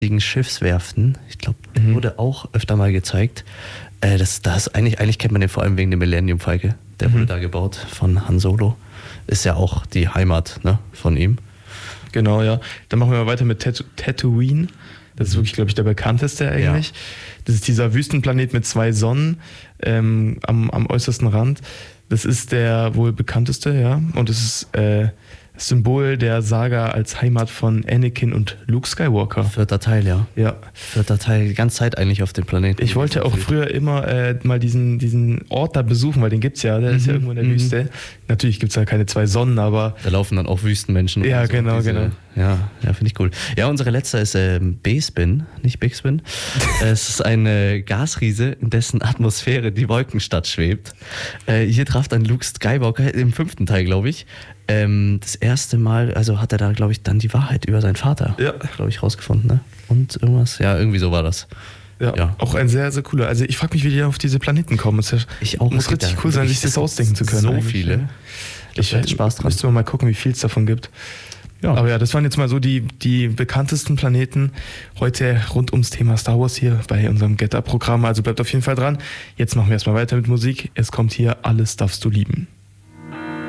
Schiffswerften. Ich glaube, wurde auch öfter mal gezeigt. Eigentlich kennt man den vor allem wegen dem Millennium Falcon. Der wurde da gebaut von Han Solo. Ist ja auch die Heimat, ne, von ihm. Genau, ja. Dann machen wir mal weiter mit Tatooine. Das ist wirklich, glaube ich, der bekannteste eigentlich. Ja. Das ist dieser Wüstenplanet mit 2 Sonnen am äußersten Rand. Das ist der wohl bekannteste, ja. Und es ist das Symbol der Saga als Heimat von Anakin und Luke Skywalker. 4. Teil, ja. Ja. 4. Teil, die ganze Zeit eigentlich auf dem Planeten. Ich wollte auch früher immer mal diesen Ort da besuchen, weil den gibt's ja, der ist ja irgendwo in der Wüste. Natürlich gibt's da keine 2 Sonnen, aber... Da laufen dann auch Wüstenmenschen. Ja, so, genau. Ja, finde ich cool. Ja, unsere letzte ist B-Spin, nicht Big Spin. Es ist eine Gasriese, in dessen Atmosphäre die Wolkenstadt schwebt. Hier traf dann Luke Skywalker im 5. Teil, glaube ich. Das erste Mal, also hat er da, glaube ich, dann die Wahrheit über seinen Vater, glaube ich, rausgefunden, ne? Und irgendwas, ja, irgendwie so war das. Ja, auch ein sehr, sehr cooler. Also ich frage mich, wie die auf diese Planeten kommen. Ich auch. Muss richtig cool sein, sich das ausdenken zu können. So viele. Ich hätte Spaß dran. Müssten wir mal gucken, wie viel es davon gibt. Ja. Aber ja, das waren jetzt mal so die bekanntesten Planeten heute rund ums Thema Star Wars hier bei unserem Get Up-Programm. Also bleibt auf jeden Fall dran. Jetzt machen wir erstmal weiter mit Musik. Es kommt hier Alles darfst du lieben.